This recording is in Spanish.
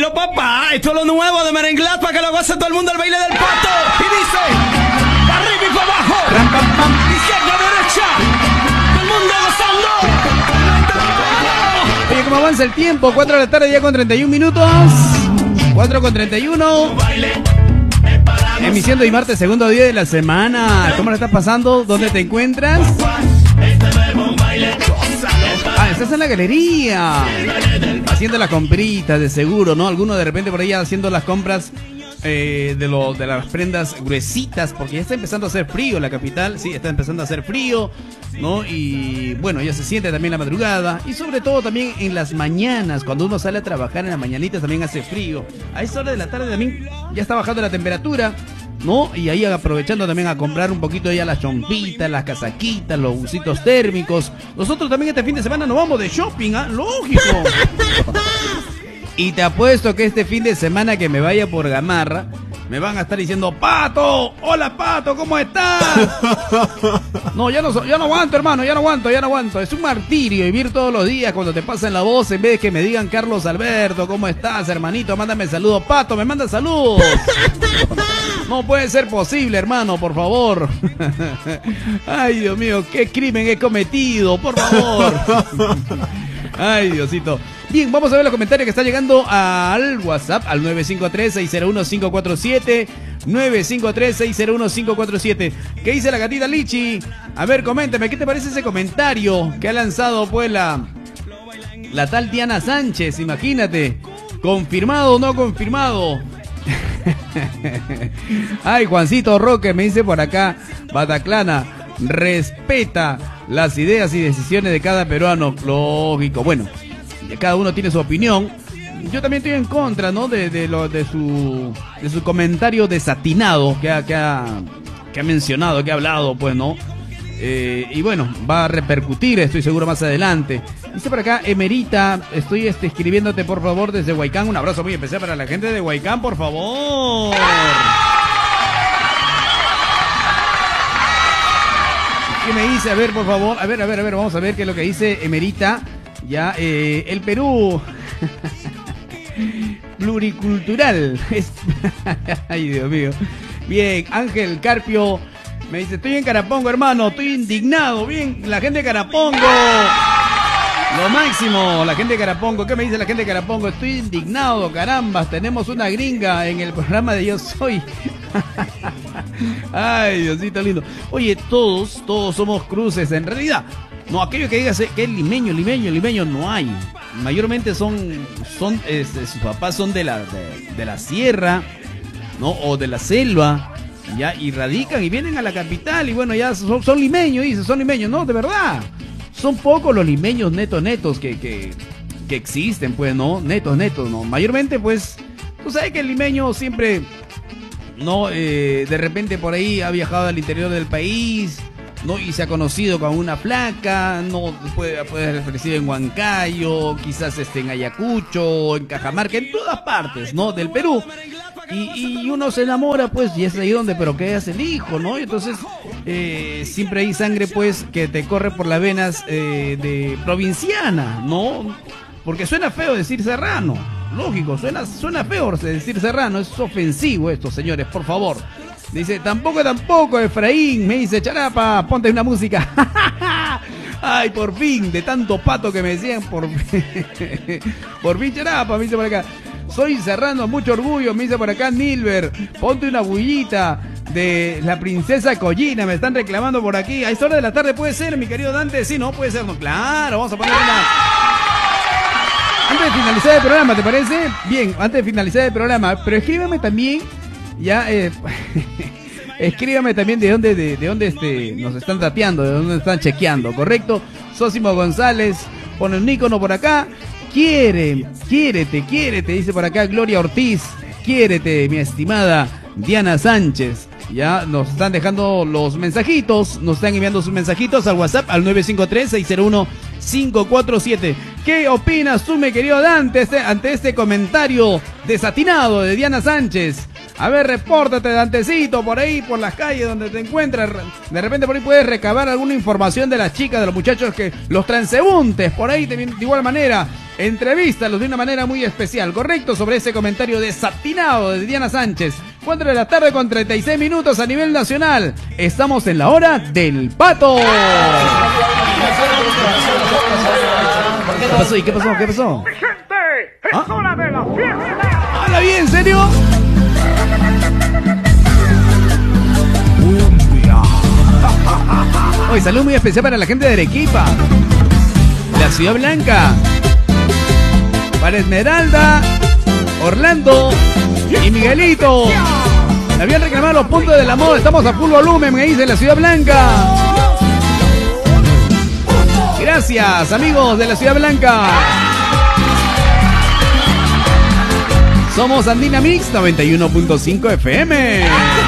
Dímelo, papá, esto es lo nuevo de Merenglat para que lo goce todo el mundo el baile del pato. Y dice, para arriba y para abajo, ram, pam, pam, izquierda, derecha, todo el mundo gozando. Oye, ¿cómo avanza el tiempo? 4 de la tarde ya con 31 minutos. 4 con 31. Emisión de hoy martes, segundo día de la semana. ¿Cómo la estás pasando? ¿Dónde te encuentras? Ah, estás en la galería haciendo las compritas de seguro, ¿no? Algunos de repente por ahí haciendo las compras de las prendas gruesitas, porque ya está empezando a hacer frío en la capital. Sí, está empezando a hacer frío, ¿no? Y bueno, ya se siente también la madrugada. Y sobre todo también en las mañanas, cuando uno sale a trabajar en las mañanitas también hace frío. A esa hora de la tarde también ya está bajando la temperatura, ¿no? Y ahí aprovechando también a comprar un poquito ya las chompitas, las casaquitas, los busitos térmicos. Nosotros también este fin de semana nos vamos de shopping, ¿ah? Lógico. Y te apuesto que este fin de semana que me vaya por Gamarra, me van a estar diciendo, Pato, hola Pato, ¿cómo estás? No, ya no aguanto, hermano, ya no aguanto. Es un martirio vivir todos los días cuando te pasan la voz, en vez de que me digan, Carlos Alberto, ¿cómo estás, hermanito? Mándame saludos. Pato, me manda saludos. No puede ser posible, hermano, por favor. Ay, Dios mío, qué crimen he cometido, por favor. Ay, Diosito. Bien, vamos a ver los comentarios que están llegando al WhatsApp, al 953-601-547. 953-601-547. ¿Qué dice la gatita Lichi? A ver, coméntame, ¿qué te parece ese comentario que ha lanzado pues la tal Diana Sánchez? Imagínate, ¿confirmado o no confirmado? Ay, Juancito Roque me dice por acá, Bataclana, respeta las ideas y decisiones de cada peruano. Lógico, bueno, cada uno tiene su opinión. Yo también estoy en contra, ¿no? de su comentario desatinado que ha mencionado, que ha hablado, pues, ¿no? Y bueno, va a repercutir, estoy seguro, más adelante. Dice por acá, Emerita, estoy escribiéndote, por favor, desde Huaycán. Un abrazo muy especial para la gente de Huaycán, por favor. ¿Qué me dice? A ver, por favor. A ver, vamos a ver qué es lo que dice Emerita. Ya, el Perú pluricultural. Ay, Dios mío. Bien, Ángel Carpio me dice, estoy en Carapongo, hermano, estoy indignado. Bien, la gente de Carapongo, lo máximo, la gente de Carapongo. ¿Qué me dice la gente de Carapongo? Estoy indignado, carambas, tenemos una gringa en el programa de Yo Soy. Ay, Diosito lindo. Oye, todos somos cruces, en realidad. No, aquello que digas que es limeño, no hay. Mayormente sus papás son de la sierra, ¿no? O de la selva, ya, y radican y vienen a la capital y bueno, ya son limeños, dice, son limeños, no, de verdad. Son pocos los limeños netos que existen, pues, ¿no? Netos, ¿no? Mayormente, pues, tú sabes que el limeño siempre, ¿no? De repente por ahí ha viajado al interior del país, ¿no? Y se ha conocido con una flaca, no puede haber ofrecido en Huancayo, quizás en Ayacucho, en Cajamarca, en todas partes, ¿no? Del Perú. Y uno se enamora, pues, y es ahí donde, pero que es el hijo, ¿no? Y entonces, siempre hay sangre, pues, que te corre por las venas de provinciana, ¿no? Porque suena feo decir serrano, lógico, suena feo decir serrano, es ofensivo esto, señores, por favor. Dice, tampoco, Efraín, me dice, Charapa, ponte una música. Ay, por fin, de tanto pato que me decían, por fin, Charapa, me dice por acá. Soy serrano, mucho orgullo, me dice por acá Nilber. Ponte una bullita de la princesa Collina, me están reclamando por aquí. A esta hora de la tarde puede ser, mi querido Dante. Sí, no, puede ser, no, claro, vamos a poner una... Antes de finalizar el programa, ¿te parece? Bien, antes de finalizar el programa, pero escríbeme también, ya, escríbame también de dónde nos están tapeando, de dónde están chequeando, ¿correcto? Sósimo González, pone un ícono por acá. Quiérete, dice por acá Gloria Ortiz. Quiérete, mi estimada Diana Sánchez. Ya nos están dejando los mensajitos, nos están enviando sus mensajitos al WhatsApp al 953-601-547. ¿Qué opinas tú, mi querido Dante, ante este comentario desatinado de Diana Sánchez? A ver, repórtate, Dantecito, por ahí, por las calles donde te encuentras. De repente por ahí puedes recabar alguna información de las chicas, de los muchachos, los transeúntes, por ahí de igual manera. Entrevístalos de una manera muy especial, correcto, sobre ese comentario desatinado de Diana Sánchez. 4 de la tarde con 36 minutos a nivel nacional. Estamos en la hora del pato. ¿Qué pasó? ¿Y qué pasó? ¿Qué pasó? ¡Es hora de la fiesta! ¡Habla bien, en serio! Hoy saludo muy especial para la gente de Arequipa, la Ciudad Blanca, para Esmeralda, Orlando y Miguelito. Me habían reclamado los puntos de la moda. Estamos a full volumen, me dice la Ciudad Blanca. Gracias, amigos de la Ciudad Blanca. Somos Andina Mix 91.5 FM.